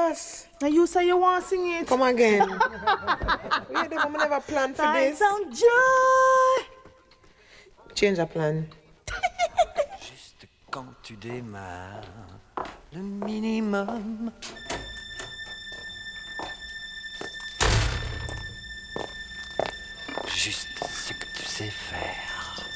boss. Now you say you want to sing it. Come again. Wait, I never planned for Find this. some joy. Change the plan. Juste quand tu démarres, le minimum. Juste ce que tu sais faire.